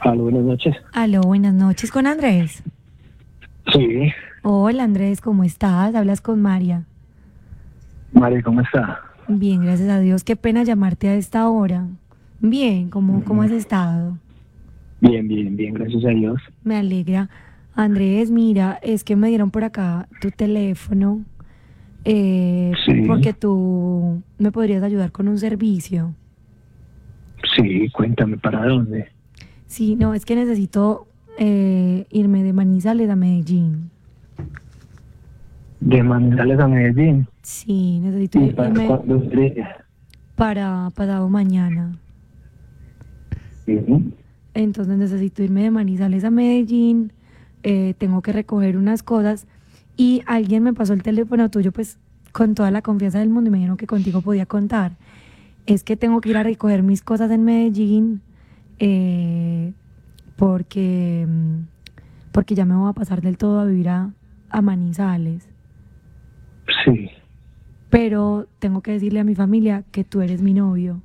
Aló, buenas noches. Aló, buenas noches con Andrés. Sí, Hola Andrés, ¿cómo estás? Hablas con María. María, ¿cómo está? Bien, gracias a Dios. Qué pena llamarte a esta hora. Bien, ¿cómo has estado? Bien, bien, bien, gracias a Dios. Me alegra. Andrés, mira, es que me dieron por acá tu teléfono Sí, porque tú me podrías ayudar con un servicio. sí, cuéntame, ¿para dónde? Sí, no, es que necesito irme de Manizales a Medellín. De Manizales a Medellín. Sí, necesito ¿Y para irme cuándo sería? para pasado mañana. Sí. Entonces necesito irme de Manizales a Medellín, tengo que recoger unas cosas y alguien me pasó el teléfono tuyo pues con toda la confianza del mundo y me dijeron que contigo podía contar. Es que tengo que ir a recoger mis cosas en Medellín eh, porque ya me voy a pasar del todo a vivir a Manizales. Sí. Pero tengo que decirle a mi familia que tú eres mi novio.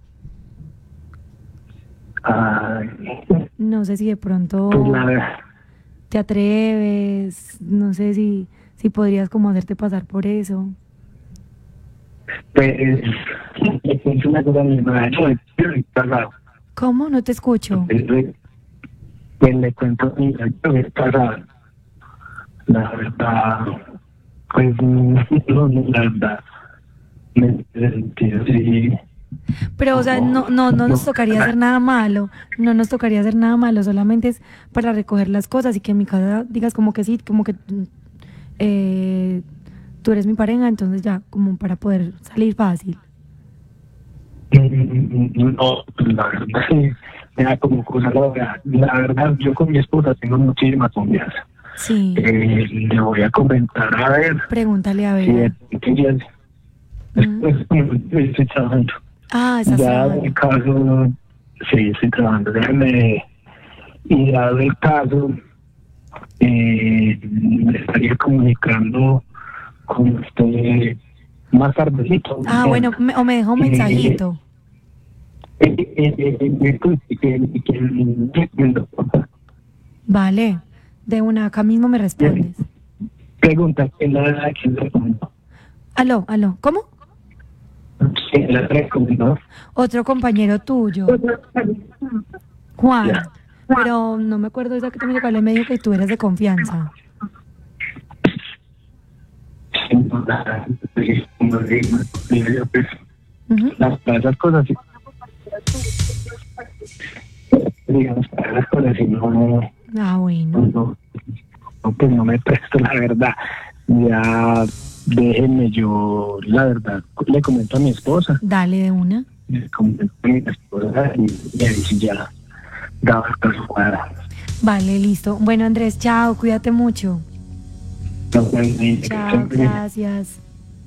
Ay, No sé si de pues pronto te atreves, no sé si podrías como hacerte pasar por eso. pues, le cuento una cosa a mi madre, no, estoy casado. ¿Cómo? No te escucho. Pues le cuento a mi madre, yo estoy casado. La verdad, pues, no, la verdad, me sentí así. Pero, o sea, no nos tocaría hacer nada malo, no nos tocaría hacer nada malo, solamente es para recoger las cosas y que en mi casa digas como que sí, como que eh, tú eres mi pareja, entonces ya, como para poder salir fácil. No, pues la verdad sí, me da como cosa la verdad, yo con mi esposa tengo muchísima confianza. Sí, Le voy a comentar a ver pregúntale a si ver. ella ¿Mm? después como estoy trabajando. Ah, estás Ya en el trabajando. caso, sí, estoy trabajando, déjame, y dado el caso, me estaría comunicando con usted más tardecito, Ah, bueno, o me deja un eh, mensajito. Vale, de una, acá mismo me respondes. Pregunta, ¿quién la recomendó? Aló, ¿cómo? ¿Quién la recomendó? Otro compañero tuyo, Juan, Ya. pero no me acuerdo exactamente cuál me dijo que tú eres de confianza. Ujú. Para esas cosas, sí, digamos, para las cosas, si no, Ah, bueno, pues no me presto, la verdad. Ya déjenme yo, la verdad, le comento a mi esposa, dale de una. le comento a mi esposa y ahí sí ya daba el caso cuadrado. Vale, listo. Bueno, Andrés, chao, cuídate mucho. Entonces, Chao, gracias.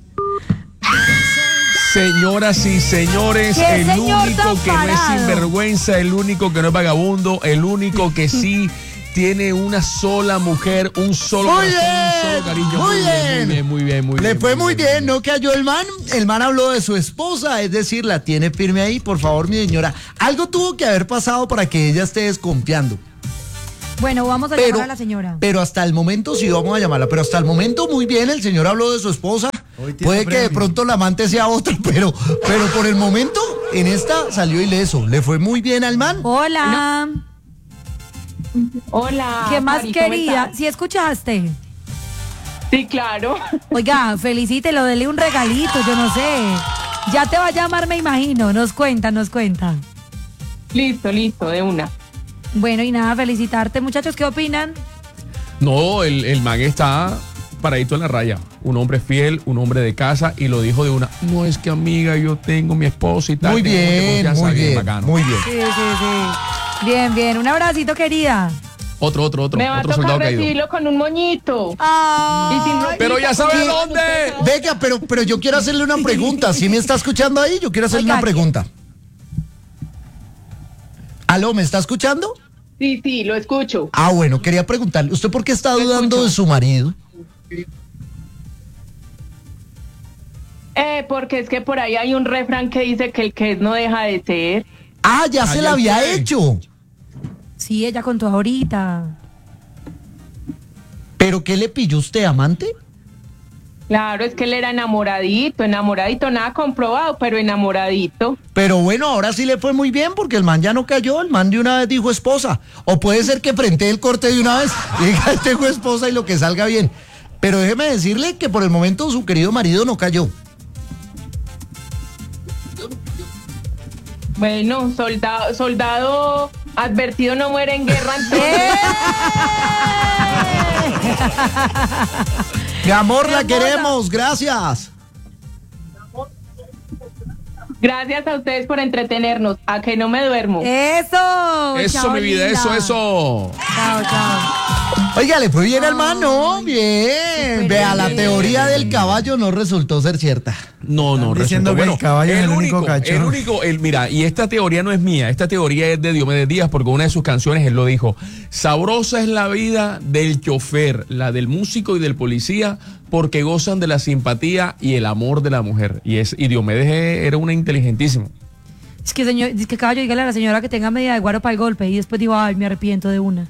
Señoras y señores, ¡Qué el señor único tan que no es parado! sinvergüenza, el único que no es vagabundo, el único que sí tiene una sola mujer, un solo Muy corazón, un solo bien, cariño. muy Muy bien. bien, muy bien, muy bien. Le fue muy bien, ¿no cayó el man? El man habló de su esposa, es decir, la tiene firme ahí. Por favor, mi señora, algo tuvo que haber pasado para que ella esté desconfiando. Bueno, vamos a llamar a la señora. Pero hasta el momento sí vamos a llamarla, pero hasta el momento muy bien, el señor habló de su esposa. Puede que de pronto la amante sea otro, pero por el momento en esta salió ileso. Le fue muy bien al man. Hola. Hola. ¿Qué más, Mari, ¿cómo querida? estás? ¿Sí escuchaste? Sí, claro. Oiga, felicítelo, dele un regalito, yo no sé. Ya te va a llamar, me imagino. Nos cuenta, nos cuenta. Listo, de una. Bueno, y nada, felicitarte. Muchachos, ¿qué opinan? No, el man está paradito en la raya. Un hombre fiel, un hombre de casa, y lo dijo de una. No es que, amiga, yo tengo mi esposa y tal. Muy tengo mucha bien, confianza, muy bien, bacano. muy bien. Sí, sí, sí. Bien, bien. Un abracito, querida. Otro Me va a otro tocar soldado caído. recibirlo con un moñito. Ay, Y sin ropita, Pero ya sabe porque dónde. usted sabe- Venga, pero yo quiero hacerle una pregunta. ¿Sí me está escuchando ahí? Yo quiero hacerle Oiga, una pregunta. ¿Aló, me está escuchando? Sí, lo escucho. Ah, bueno, quería preguntarle, ¿usted por qué está dudando de su marido? Porque es que por ahí hay un refrán que dice que el que es no deja de ser. Ah, ya se la había fue. hecho. Sí, ella contó ahorita. ¿Pero qué le pilló usted, amante? Claro, es que él era enamoradito, nada comprobado, pero enamoradito. Pero bueno, ahora sí le fue muy bien porque el man ya no cayó, el man de una vez dijo esposa. O puede ser que frente el corte de una vez diga tengo esposa y lo que salga bien. Pero déjeme decirle que por el momento su querido marido no cayó. Bueno, soldado advertido no muere en guerra, entonces. Mi amor, la queremos, gracias. Gracias a ustedes por entretenernos. A que no me duermo. Eso. Eso, chao, mi vida, linda. eso. Chao, chao. Oiga, le fue bien al man, ¿no? Bien. Súper Vea, la bien. teoría del caballo no resultó ser cierta. No, diciendo resultó. que el caballo es el único cachorro. Mira, y esta teoría no es mía, esta teoría es de Diomedes Díaz, porque una de sus canciones él lo dijo: sabrosa es la vida del chofer, la del músico y del policía, porque gozan de la simpatía y el amor de la mujer. Y Diomedes era una inteligentísima. Es que caballo, dígale a la señora que tenga medida de guaro para el golpe y después digo, ay, me arrepiento de una.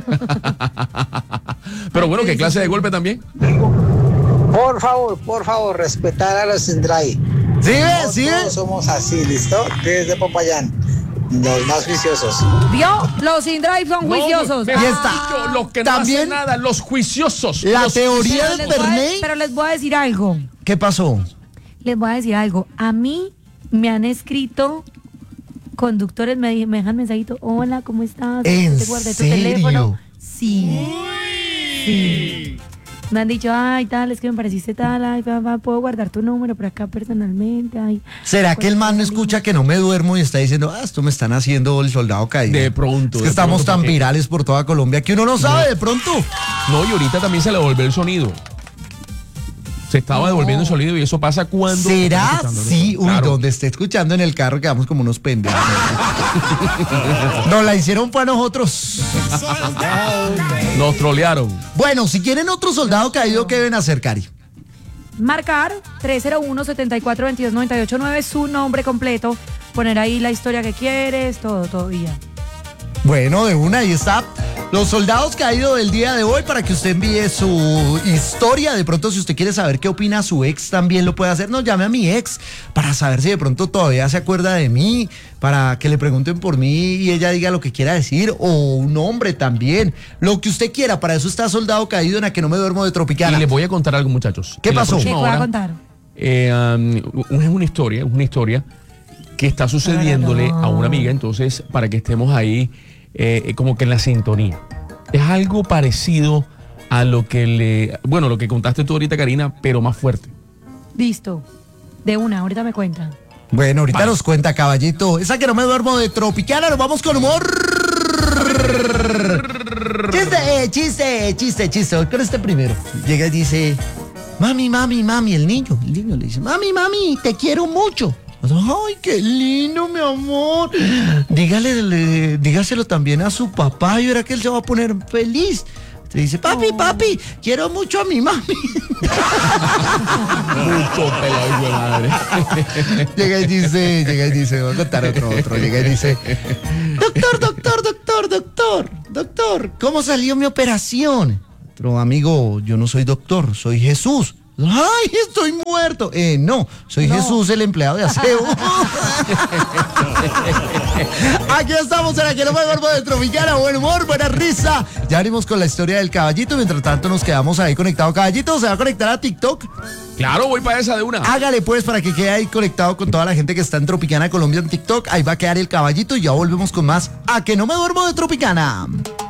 Pero bueno, ¿qué clase de golpe también? Por favor, respetar a los Sindray. ¿Sí ve? Nosotros ¿Sí ve? somos así, ¿listo? Desde Popayán, los más juiciosos. ¿Vio? Los InDrive son juiciosos. No, Y está. los que no También hacen nada, los juiciosos. La Los- teoría del Perney. Pero les voy a decir algo. ¿Qué pasó? Les voy a decir algo. A mí me han escrito conductores, me dejan mensajito. Hola, ¿cómo estás? ¿En Te guardé tu serio? teléfono. Sí. Sí. Me han dicho, ay, tal, es que me pareciste tal, ay, puedo guardar tu número por acá personalmente, ay. ¿Será que el man no escucha que no me duermo y está diciendo, esto me están haciendo el soldado caído? De pronto. Es que de estamos pronto, tan porque- virales por toda Colombia que uno no sabe de pronto. No, y ahorita también se le devolvió el sonido. Se estaba devolviendo el sonido y eso pasa cuando... ¿Será? estás escuchando, ¿no? Sí, uy, Claro. donde esté escuchando en el carro quedamos como unos pendejos. Nos la hicieron para nosotros. Nos trolearon. Bueno, si quieren otro soldado caído, ¿qué deben hacer, Cari? Marcar 301-7422-989, su nombre completo, poner ahí la historia que quieres, todo y ya. Bueno, de una, ahí está. Los soldados caídos del día de hoy para que usted envíe su historia. De pronto, si usted quiere saber qué opina su ex, también lo puede hacer. No, llame a mi ex para saber si de pronto todavía se acuerda de mí, para que le pregunten por mí y ella diga lo que quiera decir, o un hombre también. Lo que usted quiera, para eso está Soldado Caído en A Que No Me Duermo de Tropicana. Y les voy a contar algo, muchachos. ¿Qué En la pasó? próxima ¿Qué voy a hora, contar? es una historia que está sucediéndole a una amiga, entonces para que estemos ahí como que en la sintonía. Es algo parecido a lo que lo que contaste tú ahorita, Karina, pero más fuerte. Listo. De una, ahorita me cuentan. Bueno, ahorita nos cuenta, caballito. Esa Que No Me Duermo de Tropicana, nos vamos con humor. Chiste. Voy con este primero. Llega y dice, mami, el niño le dice, mami, te quiero mucho. Ay, qué lindo, mi amor. Dígaselo también a su papá y verá que él se va a poner feliz. Te dice, papi, quiero mucho a mi mami. Mucho pelado, hijo de madre. Llega y dice, voy a contar otro. Llega y dice, doctor, ¿cómo salió mi operación? Otro amigo, yo no soy doctor, soy Jesús. ¡Ay, estoy muerto! No, soy Jesús, el empleado de aseo. Aquí estamos en La Que No Me Duermo de Tropicana. Buen humor, buena risa. Ya venimos con la historia del caballito. Mientras tanto nos quedamos ahí conectados. Caballito, ¿se va a conectar a TikTok? Claro, voy para esa de una. Hágale pues para que quede ahí conectado con toda la gente que está en Tropicana Colombia en TikTok. Ahí va a quedar el caballito y ya volvemos con más A Que No Me Duermo de Tropicana.